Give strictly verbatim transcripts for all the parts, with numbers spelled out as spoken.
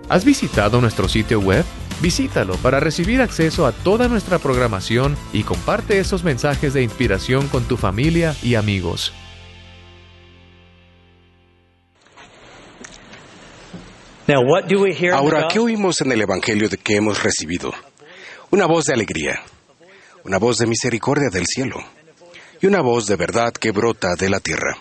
¿Has visitado nuestro sitio web? Visítalo para recibir acceso a toda nuestra programación y comparte esos mensajes de inspiración con tu familia y amigos. Ahora, ¿qué oímos en el Evangelio de que hemos recibido? Una voz de alegría, una voz de misericordia del cielo y una voz de verdad que brota de la tierra.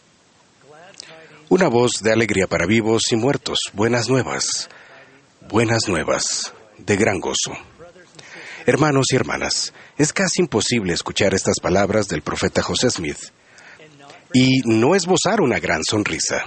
Una voz de alegría para vivos y muertos, buenas nuevas, buenas nuevas, de gran gozo. Hermanos y hermanas, es casi imposible escuchar estas palabras del profeta José Smith y no esbozar una gran sonrisa.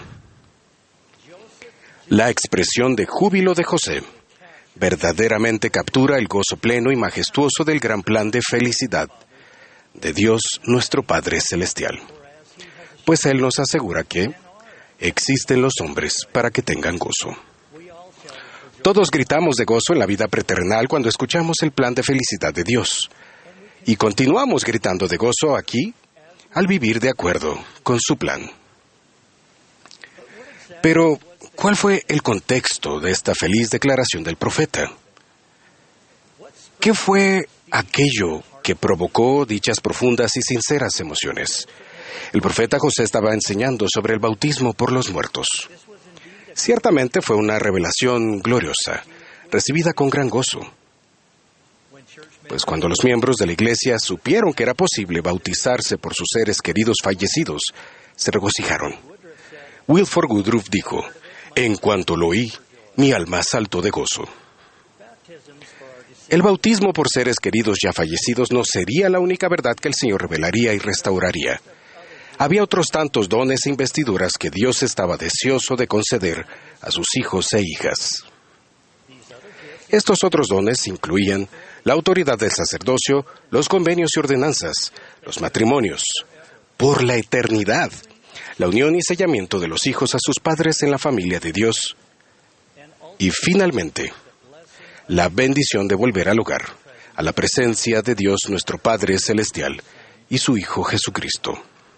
La expresión de júbilo de José verdaderamente captura el gozo pleno y majestuoso del gran plan de felicidad de Dios nuestro Padre Celestial. Pues Él nos asegura que existen los hombres para que tengan gozo. Todos gritamos de gozo en la vida preterrenal cuando escuchamos el plan de felicidad de Dios. Y continuamos gritando de gozo aquí al vivir de acuerdo con su plan. Pero, ¿cuál fue el contexto de esta feliz declaración del profeta? ¿Qué fue aquello que provocó dichas profundas y sinceras emociones? El profeta José estaba enseñando sobre el bautismo por los muertos. Ciertamente fue una revelación gloriosa, recibida con gran gozo. Pues cuando los miembros de la iglesia supieron que era posible bautizarse por sus seres queridos fallecidos, se regocijaron. Wilford Woodruff dijo: «En cuanto lo oí, mi alma saltó de gozo». El bautismo por seres queridos ya fallecidos no sería la única verdad que el Señor revelaría y restauraría. Había otros tantos dones e investiduras que Dios estaba deseoso de conceder a sus hijos e hijas. Estos otros dones incluían la autoridad del sacerdocio, los convenios y ordenanzas, los matrimonios, por la eternidad, la unión y sellamiento de los hijos a sus padres en la familia de Dios, y finalmente, la bendición de volver al hogar, a la presencia de Dios nuestro Padre Celestial y su Hijo Jesucristo.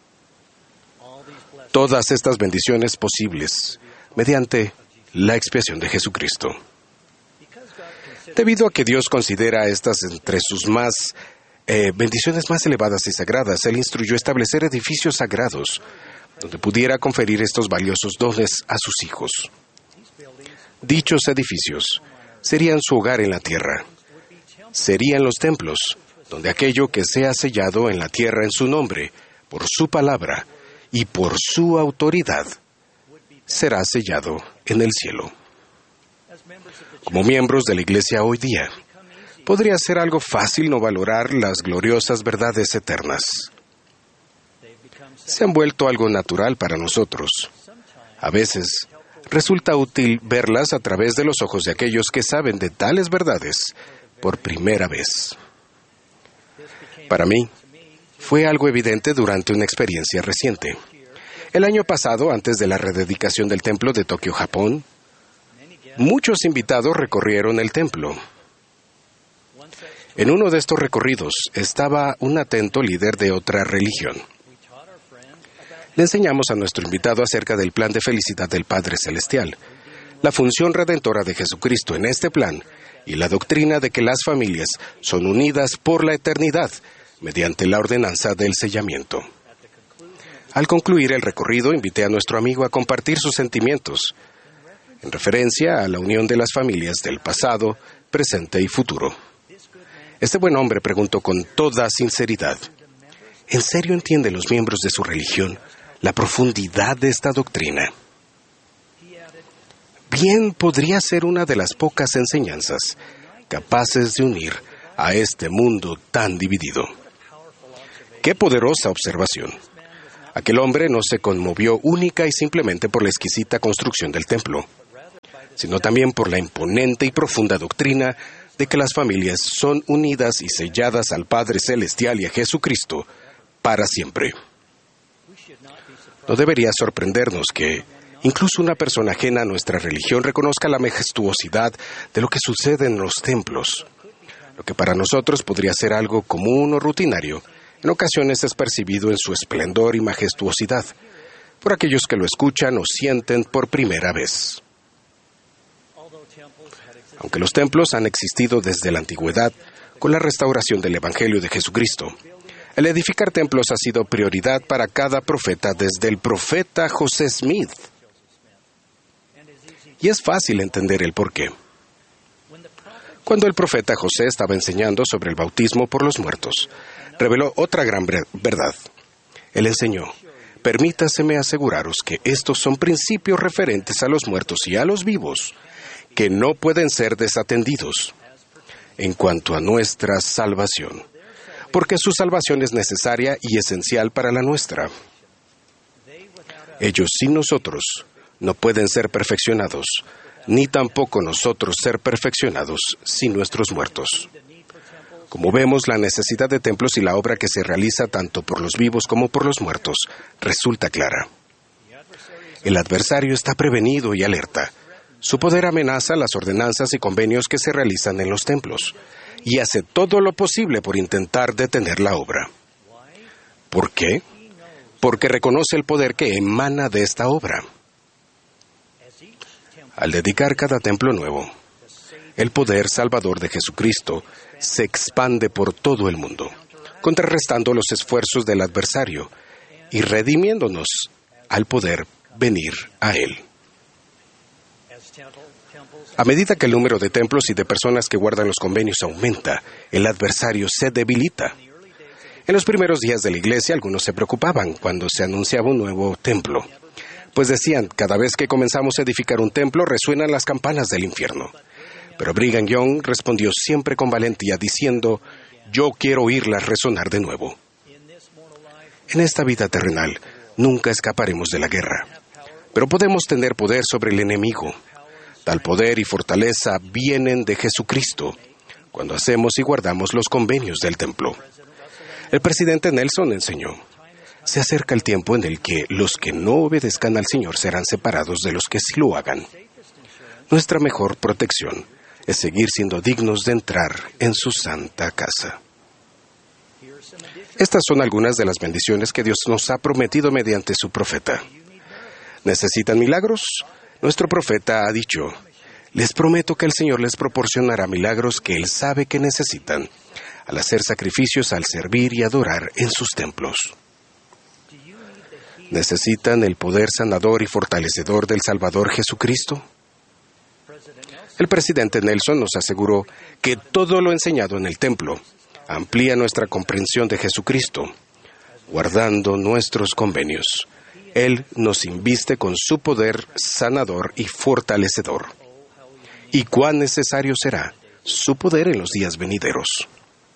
Todas estas bendiciones posibles mediante la expiación de Jesucristo. Debido a que Dios considera estas entre sus más eh, bendiciones más elevadas y sagradas, Él instruyó establecer edificios sagrados donde pudiera conferir estos valiosos dones a sus hijos. Dichos edificios serían su hogar en la tierra. Serían los templos, donde aquello que sea sellado en la tierra en su nombre, por su palabra y por su autoridad, será sellado en el cielo. Como miembros de la Iglesia hoy día, podría ser algo fácil no valorar las gloriosas verdades eternas. Se han vuelto algo natural para nosotros. A veces, resulta útil verlas a través de los ojos de aquellos que saben de tales verdades por primera vez. Para mí, fue algo evidente durante una experiencia reciente. El año pasado, antes de la rededicación del templo de Tokio, Japón, muchos invitados recorrieron el templo. En uno de estos recorridos estaba un atento líder de otra religión. Le enseñamos a nuestro invitado acerca del plan de felicidad del Padre Celestial, la función redentora de Jesucristo en este plan y la doctrina de que las familias son unidas por la eternidad mediante la ordenanza del sellamiento. Al concluir el recorrido, invité a nuestro amigo a compartir sus sentimientos en referencia a la unión de las familias del pasado, presente y futuro. Este buen hombre preguntó con toda sinceridad: ¿en serio entienden los miembros de su religión la profundidad de esta doctrina? Bien, podría ser una de las pocas enseñanzas capaces de unir a este mundo tan dividido. ¡Qué poderosa observación! Aquel hombre no se conmovió única y simplemente por la exquisita construcción del templo, sino también por la imponente y profunda doctrina de que las familias son unidas y selladas al Padre Celestial y a Jesucristo para siempre. No debería sorprendernos que incluso una persona ajena a nuestra religión reconozca la majestuosidad de lo que sucede en los templos. Lo que para nosotros podría ser algo común o rutinario, en ocasiones es percibido en su esplendor y majestuosidad por aquellos que lo escuchan o sienten por primera vez. Aunque los templos han existido desde la antigüedad, con la restauración del Evangelio de Jesucristo, el edificar templos ha sido prioridad para cada profeta desde el profeta José Smith. Y es fácil entender el porqué. Cuando el profeta José estaba enseñando sobre el bautismo por los muertos, reveló otra gran verdad. Él enseñó: permítaseme aseguraros que estos son principios referentes a los muertos y a los vivos, que no pueden ser desatendidos en cuanto a nuestra salvación, porque su salvación es necesaria y esencial para la nuestra. Ellos sin nosotros no pueden ser perfeccionados, ni tampoco nosotros ser perfeccionados sin nuestros muertos. Como vemos, la necesidad de templos y la obra que se realiza tanto por los vivos como por los muertos resulta clara. El adversario está prevenido y alerta. Su poder amenaza las ordenanzas y convenios que se realizan en los templos y hace todo lo posible por intentar detener la obra. ¿Por qué? Porque reconoce el poder que emana de esta obra. Al dedicar cada templo nuevo, el poder salvador de Jesucristo se expande por todo el mundo, contrarrestando los esfuerzos del adversario y redimiéndonos al poder venir a Él. A medida que el número de templos y de personas que guardan los convenios aumenta, el adversario se debilita. En los primeros días de la iglesia, algunos se preocupaban cuando se anunciaba un nuevo templo, pues decían: cada vez que comenzamos a edificar un templo, resuenan las campanas del infierno. Pero Brigham Young respondió siempre con valentía, diciendo: yo quiero oírlas resonar de nuevo. En esta vida terrenal, nunca escaparemos de la guerra, pero podemos tener poder sobre el enemigo. Tal poder y fortaleza vienen de Jesucristo, cuando hacemos y guardamos los convenios del templo. El presidente Nelson enseñó: se acerca el tiempo en el que los que no obedezcan al Señor serán separados de los que sí lo hagan. Nuestra mejor protección es seguir siendo dignos de entrar en su santa casa. Estas son algunas de las bendiciones que Dios nos ha prometido mediante su profeta. ¿Necesitan milagros? Nuestro profeta ha dicho: les prometo que el Señor les proporcionará milagros que Él sabe que necesitan, al hacer sacrificios, al servir y adorar en sus templos. ¿Necesitan el poder sanador y fortalecedor del Salvador Jesucristo? El presidente Nelson nos aseguró que todo lo enseñado en el templo amplía nuestra comprensión de Jesucristo, guardando nuestros convenios. Él nos inviste con su poder sanador y fortalecedor. ¿Y cuán necesario será su poder en los días venideros?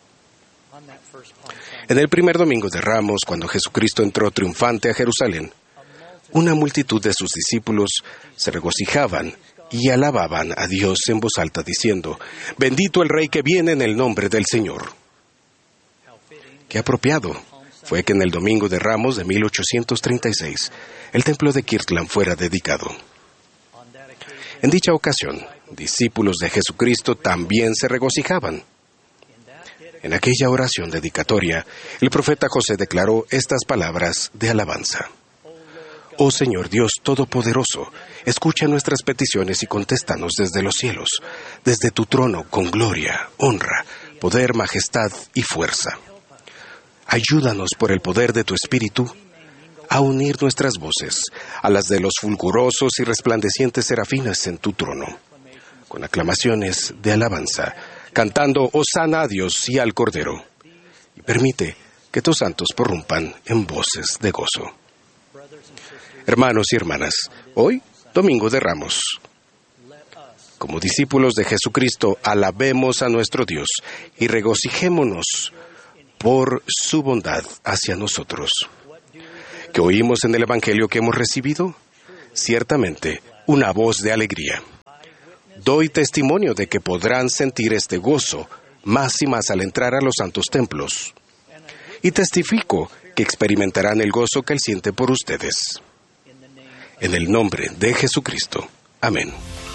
En el primer domingo de Ramos, cuando Jesucristo entró triunfante a Jerusalén, una multitud de sus discípulos se regocijaban y alababan a Dios en voz alta, diciendo: bendito el Rey que viene en el nombre del Señor. Qué apropiado fue que en el domingo de Ramos de mil ochocientos treinta y seis, el templo de Kirtland fuera dedicado. En dicha ocasión, discípulos de Jesucristo también se regocijaban. En aquella oración dedicatoria, el profeta José declaró estas palabras de alabanza: oh Señor Dios Todopoderoso, escucha nuestras peticiones y contéstanos desde los cielos, desde tu trono con gloria, honra, poder, majestad y fuerza. Ayúdanos por el poder de tu Espíritu a unir nuestras voces a las de los fulgurosos y resplandecientes serafines en tu trono, con aclamaciones de alabanza, cantando Hosana a Dios y al Cordero, y permite que tus santos prorrumpan en voces de gozo. Hermanos y hermanas, hoy, Domingo de Ramos, como discípulos de Jesucristo, alabemos a nuestro Dios y regocijémonos por su bondad hacia nosotros. ¿Qué oímos en el Evangelio que hemos recibido? Ciertamente, una voz de alegría. Doy testimonio de que podrán sentir este gozo más y más al entrar a los santos templos. Y testifico que experimentarán el gozo que Él siente por ustedes. En el nombre de Jesucristo. Amén.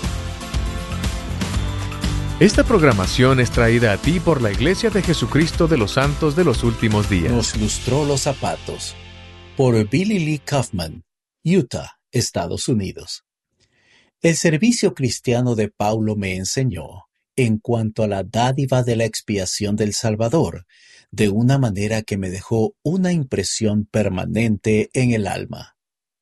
Esta programación es traída a ti por la Iglesia de Jesucristo de los Santos de los Últimos Días. Nos lustró los zapatos. Por Billy Lee Kaufman, Utah, Estados Unidos. El servicio cristiano de Paulo me enseñó, en cuanto a la dádiva de la expiación del Salvador, de una manera que me dejó una impresión permanente en el alma.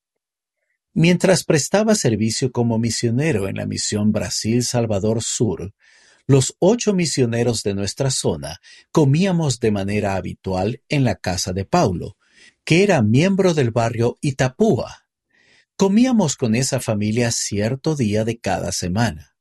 Mientras prestaba servicio como misionero en la misión Brasil-Salvador Sur, los ocho misioneros de nuestra zona comíamos de manera habitual en la casa de Paulo, que era miembro del barrio Itapúa. Comíamos con esa familia cierto día de cada semana.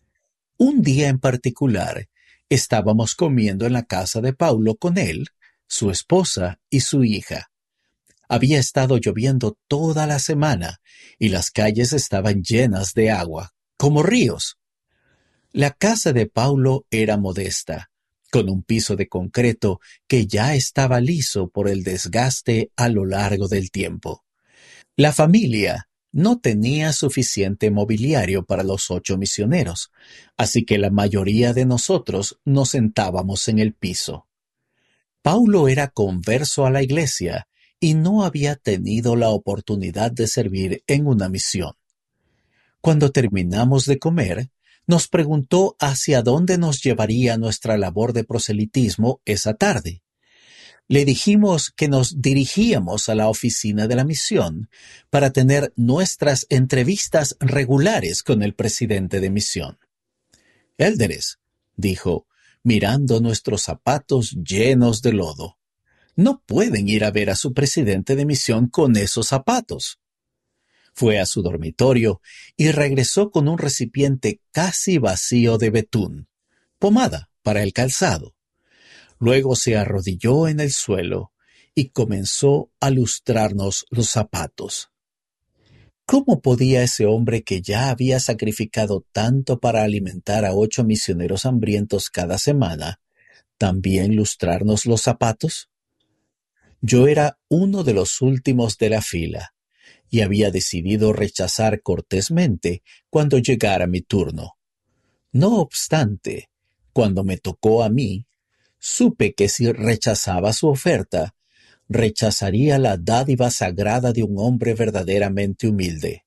Un día en particular, estábamos comiendo en la casa de Paulo con él, su esposa y su hija. Había estado lloviendo toda la semana y las calles estaban llenas de agua, como ríos. La casa de Paulo era modesta, con un piso de concreto que ya estaba liso por el desgaste a lo largo del tiempo. La familia no tenía suficiente mobiliario para los ocho misioneros, así que la mayoría de nosotros nos sentábamos en el piso. Paulo era converso a la iglesia y no había tenido la oportunidad de servir en una misión. Cuando terminamos de comer, nos preguntó hacia dónde nos llevaría nuestra labor de proselitismo esa tarde. Le dijimos que nos dirigíamos a la oficina de la misión para tener nuestras entrevistas regulares con el presidente de misión. Élderes, dijo, mirando nuestros zapatos llenos de lodo. No pueden ir a ver a su presidente de misión con esos zapatos. Fue a su dormitorio y regresó con un recipiente casi vacío de betún, pomada para el calzado. Luego se arrodilló en el suelo y comenzó a lustrarnos los zapatos. ¿Cómo podía ese hombre que ya había sacrificado tanto para alimentar a ocho misioneros hambrientos cada semana, también lustrarnos los zapatos? Yo era uno de los últimos de la fila y había decidido rechazar cortésmente cuando llegara mi turno. No obstante, cuando me tocó a mí, supe que si rechazaba su oferta, rechazaría la dádiva sagrada de un hombre verdaderamente humilde.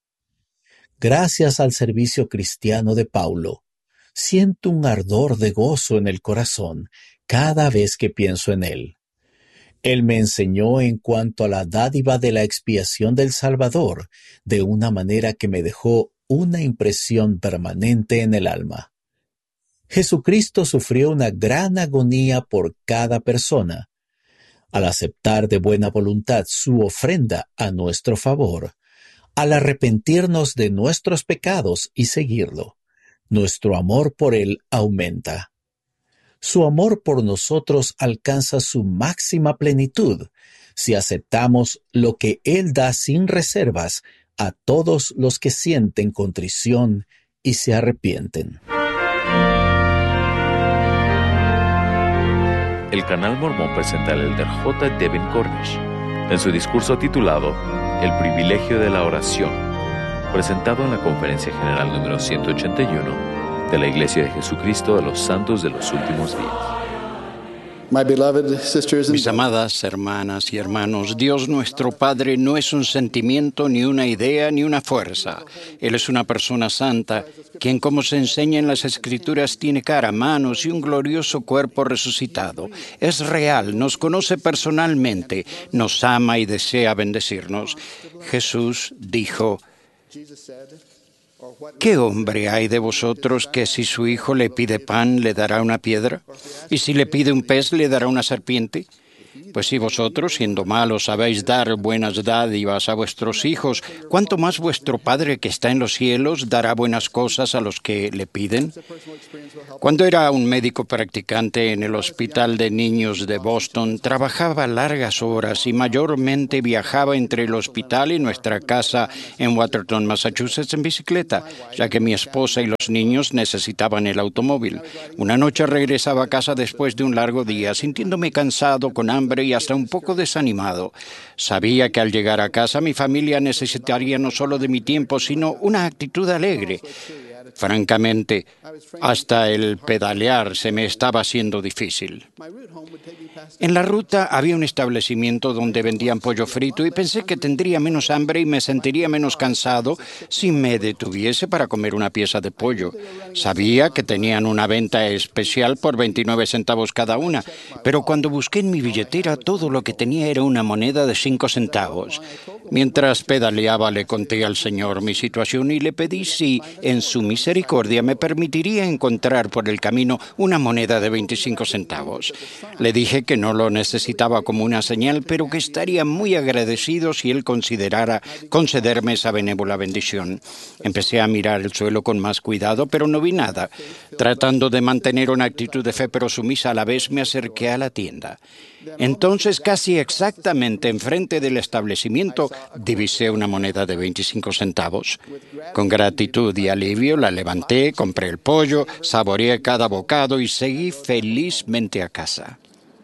Gracias al servicio cristiano de Paulo, siento un ardor de gozo en el corazón cada vez que pienso en él. Él me enseñó en cuanto a la dádiva de la expiación del Salvador de una manera que me dejó una impresión permanente en el alma. Jesucristo sufrió una gran agonía por cada persona. Al aceptar de buena voluntad su ofrenda a nuestro favor, al arrepentirnos de nuestros pecados y seguirlo, nuestro amor por Él aumenta. Su amor por nosotros alcanza su máxima plenitud si aceptamos lo que Él da sin reservas a todos los que sienten contrición y se arrepienten. El Canal Mormón presenta al elder J. Devin Cornish en su discurso titulado El privilegio de la oración, presentado en la Conferencia General número ciento ochenta y uno de la Iglesia de Jesucristo de los Santos de los Últimos Días. Mis amadas hermanas y hermanos, Dios nuestro Padre no es un sentimiento, ni una idea, ni una fuerza. Él es una persona santa, quien, como se enseña en las Escrituras, tiene cara, manos y un glorioso cuerpo resucitado. Es real, nos conoce personalmente, nos ama y desea bendecirnos. Jesús dijo: ¿qué hombre hay de vosotros que si su hijo le pide pan, le dará una piedra? ¿Y si le pide un pez, le dará una serpiente? Pues si vosotros, siendo malos, sabéis dar buenas dádivas a vuestros hijos, ¿cuánto más vuestro Padre que está en los cielos dará buenas cosas a los que le piden? Cuando era un médico practicante en el Hospital de Niños de Boston, trabajaba largas horas y mayormente viajaba entre el hospital y nuestra casa en Watertown, Massachusetts, en bicicleta, ya que mi esposa y los niños necesitaban el automóvil. Una noche regresaba a casa después de un largo día, sintiéndome cansado, con hambre y hasta un poco desanimado. Sabía que al llegar a casa mi familia necesitaría no solo de mi tiempo, sino una actitud alegre. Francamente, hasta el pedalear se me estaba haciendo difícil. En la ruta había un establecimiento donde vendían pollo frito y pensé que tendría menos hambre y me sentiría menos cansado si me detuviese para comer una pieza de pollo. Sabía que tenían una venta especial por veintinueve centavos cada una, pero cuando busqué en mi billetera todo lo que tenía era una moneda de cinco centavos. Mientras pedaleaba le conté al Señor mi situación y le pedí si, en su misericordia, me permitiría encontrar por el camino una moneda de veinticinco centavos. Le dije que no lo necesitaba como una señal, pero que estaría muy agradecido si él considerara concederme esa benévola bendición. Empecé a mirar el suelo con más cuidado, pero no vi nada. Tratando de mantener una actitud de fe pero sumisa a la vez, me acerqué a la tienda. Entonces, casi exactamente enfrente del establecimiento, divisé una moneda de veinticinco centavos. Con gratitud y alivio la levanté, compré el pollo, saboreé cada bocado y seguí felizmente a casa.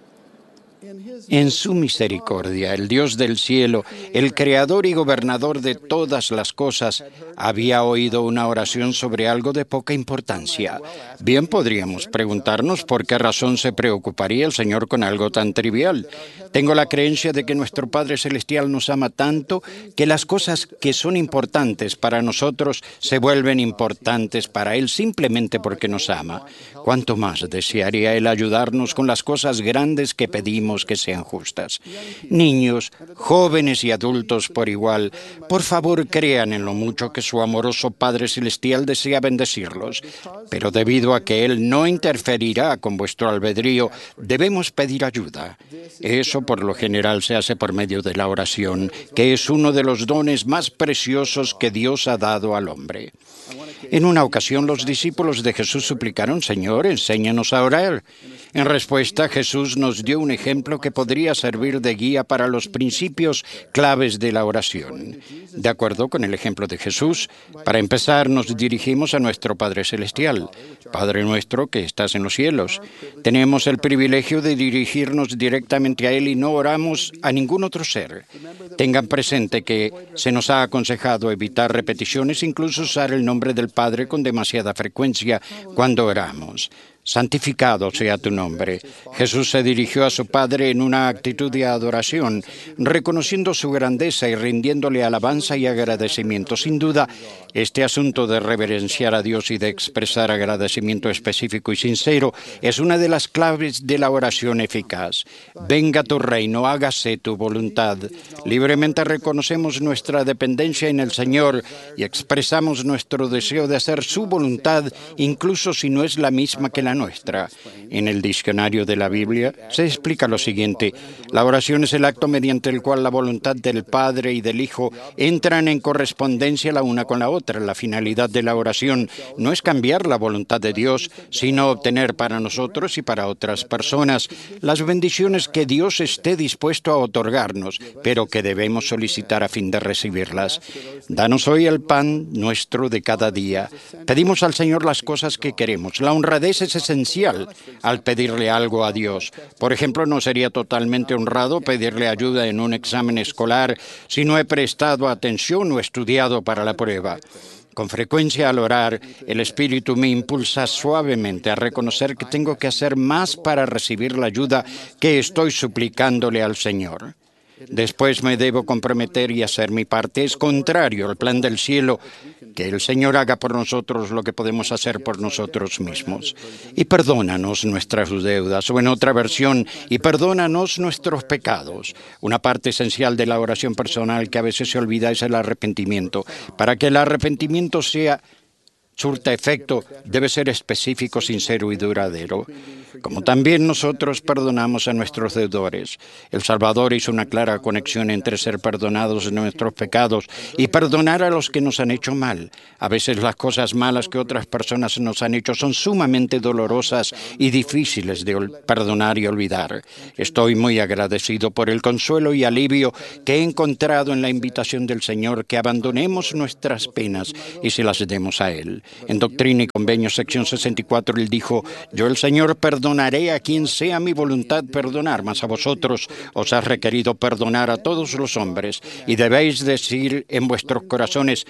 En su misericordia, el Dios del cielo, el creador y gobernador de todas las cosas, había oído una oración sobre algo de poca importancia. Bien podríamos preguntarnos por qué razón se preocuparía el Señor con algo tan trivial. Tengo la creencia de que nuestro Padre Celestial nos ama tanto que las cosas que son importantes para nosotros se vuelven importantes para Él simplemente porque nos ama. ¿Cuánto más desearía Él ayudarnos con las cosas grandes que pedimos que sean justas? Niños, jóvenes y adultos por igual, por favor crean en lo mucho que su amoroso Padre Celestial desea bendecirlos. Pero debido a que Él no interferirá con vuestro albedrío, debemos pedir ayuda. Eso por lo general se hace por medio de la oración, que es uno de los dones más preciosos que Dios ha dado al hombre. En una ocasión los discípulos de Jesús suplicaron: Señor, enséñanos a orar. En respuesta, Jesús nos dio un ejemplo que podría servir de guía para los principios claves de la oración. De acuerdo con el ejemplo de Jesús, para empezar nos dirigimos a nuestro Padre Celestial. Padre nuestro que estás en los cielos. Tenemos el privilegio de dirigirnos directamente a Él y no oramos a ningún otro ser. Tengan presente que se nos ha aconsejado evitar repeticiones, incluso usar el nombre del Padre con demasiada frecuencia cuando oramos. Santificado sea tu nombre. Jesús se dirigió a su Padre en una actitud de adoración, reconociendo su grandeza y rindiéndole alabanza y agradecimiento. Sin duda, este asunto de reverenciar a Dios y de expresar agradecimiento específico y sincero es una de las claves de la oración eficaz. Venga tu reino, hágase tu voluntad. Libremente reconocemos nuestra dependencia en el Señor y expresamos nuestro deseo de hacer su voluntad, incluso si no es la misma que la nuestra. En el diccionario de la Biblia se explica lo siguiente: la oración es el acto mediante el cual la voluntad del Padre y del Hijo entran en correspondencia la una con la otra. La finalidad de la oración no es cambiar la voluntad de Dios, sino obtener para nosotros y para otras personas las bendiciones que Dios esté dispuesto a otorgarnos, pero que debemos solicitar a fin de recibirlas. Danos hoy el pan nuestro de cada día. Pedimos al Señor las cosas que queremos. La honradez es esencial al pedirle algo a Dios. Por ejemplo, no sería totalmente honrado pedirle ayuda en un examen escolar si no he prestado atención o estudiado para la prueba. Con frecuencia al orar, el Espíritu me impulsa suavemente a reconocer que tengo que hacer más para recibir la ayuda que estoy suplicándole al Señor. Después me debo comprometer y hacer mi parte. Es contrario al plan del cielo que el Señor haga por nosotros lo que podemos hacer por nosotros mismos. Y perdónanos nuestras deudas, o en otra versión, y perdónanos nuestros pecados. Una parte esencial de la oración personal que a veces se olvida es el arrepentimiento. Para que el arrepentimiento sea surta efecto, debe ser específico, sincero y duradero. Como también nosotros perdonamos a nuestros deudores. El Salvador hizo una clara conexión entre ser perdonados de nuestros pecados y perdonar a los que nos han hecho mal. A veces las cosas malas que otras personas nos han hecho son sumamente dolorosas y difíciles de perdonar y olvidar. Estoy muy agradecido por el consuelo y alivio que he encontrado en la invitación del Señor que abandonemos nuestras penas y se las demos a Él. En Doctrina y Convenios, sección sesenta y cuatro, Él dijo: yo, el Señor, perdonaré a quien sea mi voluntad perdonar, mas a vosotros os ha requerido perdonar a todos los hombres, y debéis decir en vuestros corazones: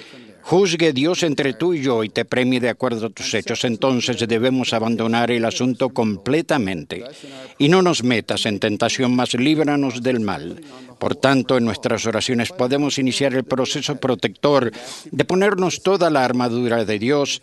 juzgue Dios entre tú y yo y te premie de acuerdo a tus hechos, entonces debemos abandonar el asunto completamente. Y no nos metas en tentación, mas líbranos del mal. Por tanto, en nuestras oraciones podemos iniciar el proceso protector de ponernos toda la armadura de Dios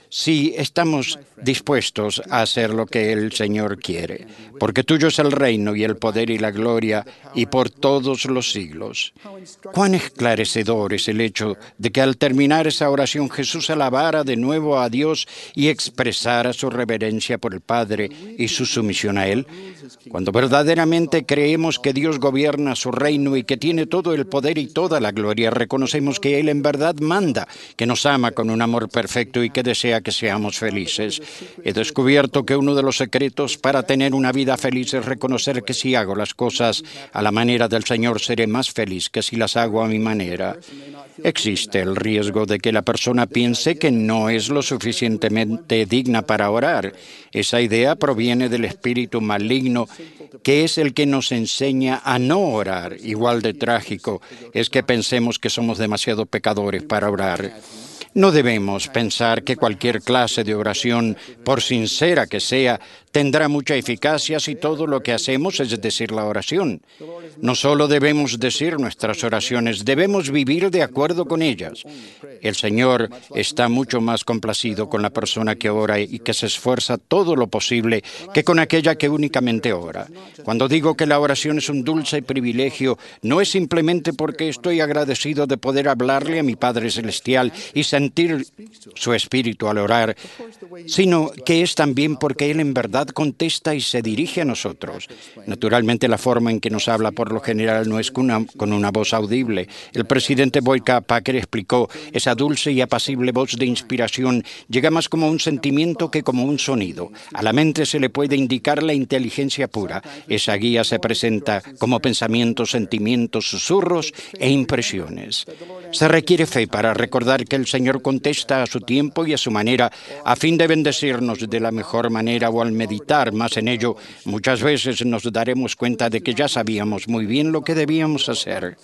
si estamos dispuestos a hacer lo que el Señor quiere, porque tuyo es el reino y el poder y la gloria y por todos los siglos. Cuán esclarecedor es el hecho de que al terminar esa oración Jesús alabara de nuevo a Dios y expresara su reverencia por el Padre y su sumisión a Él. Cuando verdaderamente creemos que Dios gobierna su reino y que tiene todo el poder y toda la gloria, reconocemos que Él en verdad manda, que nos ama con un amor perfecto y que desea que seamos felices. He descubierto que uno de los secretos para tener una vida feliz es reconocer que si hago las cosas a la manera del Señor seré más feliz que si las hago a mi manera. Existe el riesgo de que la persona piense que no es lo suficientemente digna para orar. Esa idea proviene del espíritu maligno, que es el que nos enseña a no orar. Igual de trágico es que pensemos que somos demasiado pecadores para orar. No debemos pensar que cualquier clase de oración, por sincera que sea, tendrá mucha eficacia si todo lo que hacemos es decir la oración. No solo debemos decir nuestras oraciones, debemos vivir de acuerdo con ellas. El Señor está mucho más complacido con la persona que ora y que se esfuerza todo lo posible que con aquella que únicamente ora. Cuando digo que la oración es un dulce privilegio, no es simplemente porque estoy agradecido de poder hablarle a mi Padre Celestial y sentir su espíritu al orar, sino que es también porque Él en verdad contesta y se dirige a nosotros. Naturalmente, la forma en que nos habla por lo general no es con una, con una voz audible. El presidente Boyka Packer explicó, esa dulce y apacible voz de inspiración llega más como un sentimiento que como un sonido. A la mente se le puede indicar la inteligencia pura. Esa guía se presenta como pensamientos, sentimientos, susurros e impresiones. Se requiere fe para recordar que el Señor contesta a su tiempo y a su manera, a fin de bendecirnos de la mejor manera, o al meditar más en ello, muchas veces nos daremos cuenta de que ya sabíamos muy bien lo que debíamos hacer.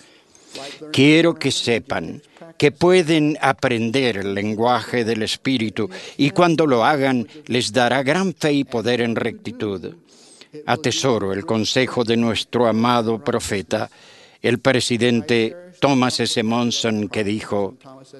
Quiero que sepan que pueden aprender el lenguaje del Espíritu y cuando lo hagan les dará gran fe y poder en rectitud. Atesoro el consejo de nuestro amado profeta, el presidente Thomas S. Monson, que dijo: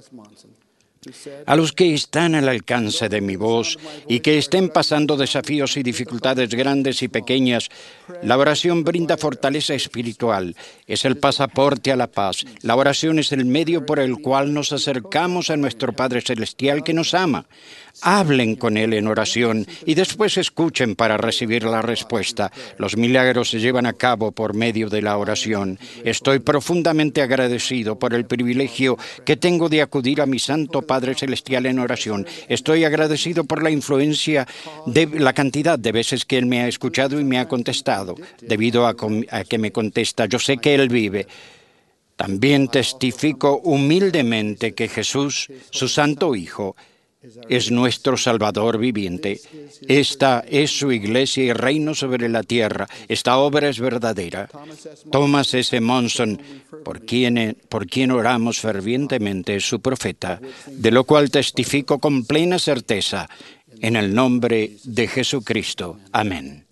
a los que están al alcance de mi voz y que estén pasando desafíos y dificultades grandes y pequeñas, la oración brinda fortaleza espiritual, es el pasaporte a la paz. La oración es el medio por el cual nos acercamos a nuestro Padre Celestial que nos ama. Hablen con Él en oración y después escuchen para recibir la respuesta. Los milagros se llevan a cabo por medio de la oración. Estoy profundamente agradecido por el privilegio que tengo de acudir a mi Santo Padre Celestial en oración. Estoy agradecido por la influencia de la cantidad de veces que Él me ha escuchado y me ha contestado. Debido a, a que me contesta, yo sé que Él vive. También testifico humildemente que Jesús, su Santo Hijo, es nuestro Salvador viviente. Esta es su iglesia y reino sobre la tierra. Esta obra es verdadera. Thomas S. Monson, por quien, por quien oramos fervientemente, es su profeta, de lo cual testifico con plena certeza, en el nombre de Jesucristo. Amén.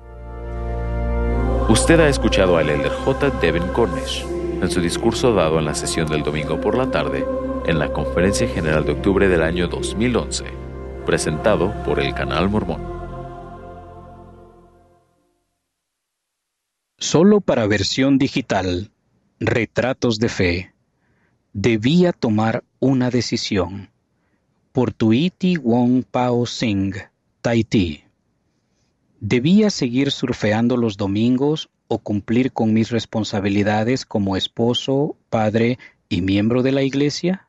Usted ha escuchado al elder J. Devin Cornish en su discurso dado en la sesión del domingo por la tarde en la Conferencia General de Octubre del año dos mil once, presentado por el Canal Mormón. Solo para versión digital, Retratos de Fe. Debía tomar una decisión. Por Tuiti Wong Pao Singh, Tahití. ¿Debía seguir surfeando los domingos o cumplir con mis responsabilidades como esposo, padre y miembro de la iglesia?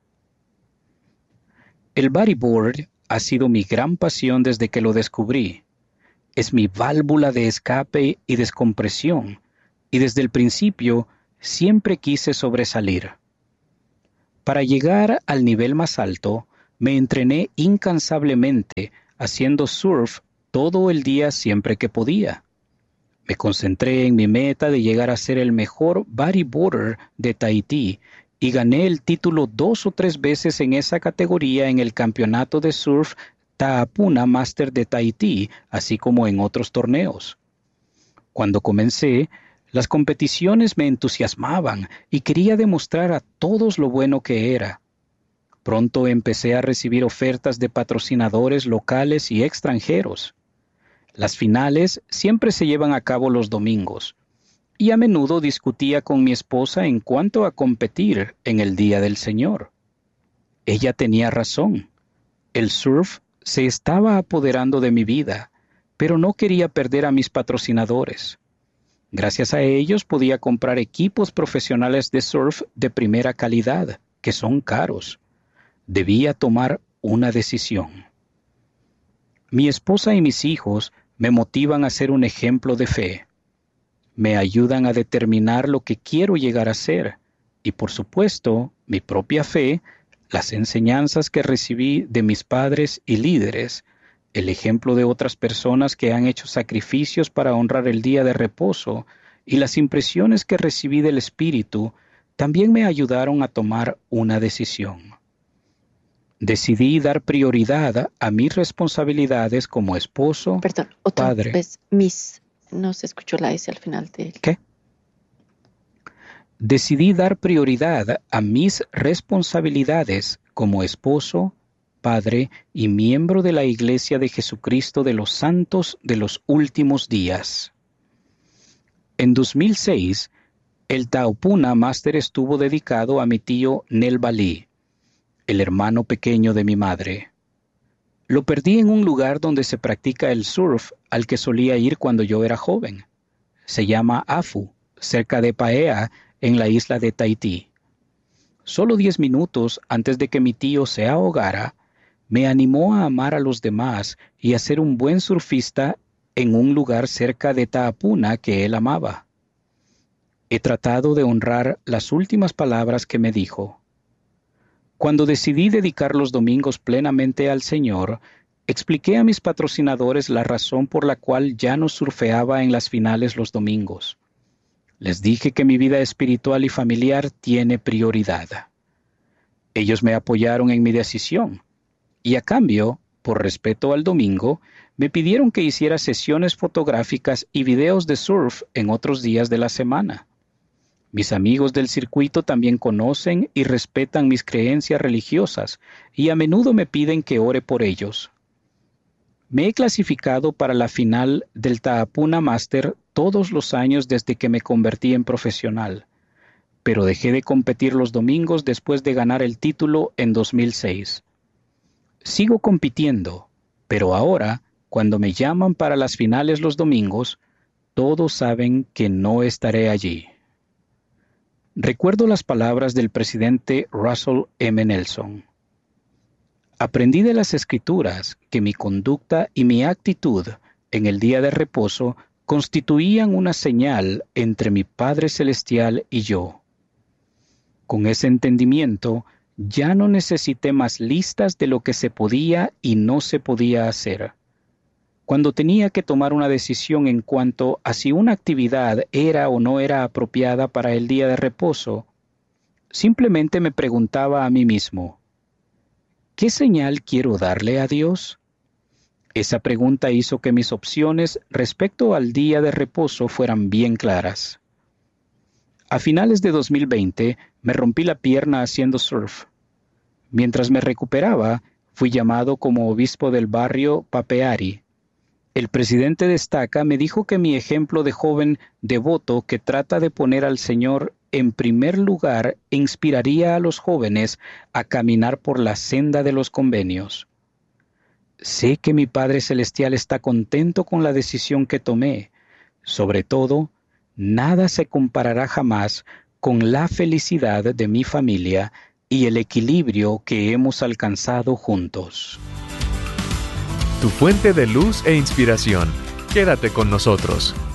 El bodyboard ha sido mi gran pasión desde que lo descubrí. Es mi válvula de escape y descompresión, y desde el principio siempre quise sobresalir. Para llegar al nivel más alto, me entrené incansablemente haciendo surf todo el día siempre que podía. Me concentré en mi meta de llegar a ser el mejor bodyboarder de Tahití y gané el título dos o tres veces en esa categoría en el campeonato de surf Ta'apuna Master de Tahití, así como en otros torneos. Cuando comencé, las competiciones me entusiasmaban y quería demostrar a todos lo bueno que era. Pronto empecé a recibir ofertas de patrocinadores locales y extranjeros. Las finales siempre se llevan a cabo los domingos, y a menudo discutía con mi esposa en cuanto a competir en el Día del Señor. Ella tenía razón. El surf se estaba apoderando de mi vida, pero no quería perder a mis patrocinadores. Gracias a ellos podía comprar equipos profesionales de surf de primera calidad, que son caros. Debía tomar una decisión. Mi esposa y mis hijos me motivan a ser un ejemplo de fe. Me ayudan a determinar lo que quiero llegar a ser y, por supuesto, mi propia fe, las enseñanzas que recibí de mis padres y líderes, el ejemplo de otras personas que han hecho sacrificios para honrar el día de reposo y las impresiones que recibí del Espíritu también me ayudaron a tomar una decisión. Decidí dar prioridad a mis responsabilidades como esposo, Perdón, otra padre. vez, mis, no se escuchó la S al final de... ¿Qué? Decidí dar prioridad a mis responsabilidades como esposo, padre y miembro de la Iglesia de Jesucristo de los Santos de los Últimos Días. En dos mil seis, el Ta'apuna Master estuvo dedicado a mi tío Nel Balí, el hermano pequeño de mi madre. Lo perdí en un lugar donde se practica el surf al que solía ir cuando yo era joven. Se llama Afu, cerca de Paea, en la isla de Tahití. Solo diez minutos antes de que mi tío se ahogara, me animó a amar a los demás y a ser un buen surfista en un lugar cerca de Ta'apuna que él amaba. He tratado de honrar las últimas palabras que me dijo. Cuando decidí dedicar los domingos plenamente al Señor, expliqué a mis patrocinadores la razón por la cual ya no surfeaba en las finales los domingos. Les dije que mi vida espiritual y familiar tiene prioridad. Ellos me apoyaron en mi decisión, y a cambio, por respeto al domingo, me pidieron que hiciera sesiones fotográficas y videos de surf en otros días de la semana. Mis amigos del circuito también conocen y respetan mis creencias religiosas y a menudo me piden que ore por ellos. Me he clasificado para la final del Ta'apuna Master todos los años desde que me convertí en profesional, pero dejé de competir los domingos después de ganar el título en dos mil seis. Sigo compitiendo, pero ahora, cuando me llaman para las finales los domingos, todos saben que no estaré allí. Recuerdo las palabras del presidente Russell M. Nelson. Aprendí de las Escrituras que mi conducta y mi actitud en el día de reposo constituían una señal entre mi Padre Celestial y yo. Con ese entendimiento, ya no necesité más listas de lo que se podía y no se podía hacer. Cuando tenía que tomar una decisión en cuanto a si una actividad era o no era apropiada para el día de reposo, simplemente me preguntaba a mí mismo, ¿qué señal quiero darle a Dios? Esa pregunta hizo que mis opciones respecto al día de reposo fueran bien claras. A finales de dos mil veinte me rompí la pierna haciendo surf. Mientras me recuperaba, fui llamado como obispo del barrio Papeari. El presidente de Estaca me dijo que mi ejemplo de joven devoto que trata de poner al Señor en primer lugar inspiraría a los jóvenes a caminar por la senda de los convenios. Sé que mi Padre Celestial está contento con la decisión que tomé. Sobre todo, nada se comparará jamás con la felicidad de mi familia y el equilibrio que hemos alcanzado juntos. Tu fuente de luz e inspiración. Quédate con nosotros.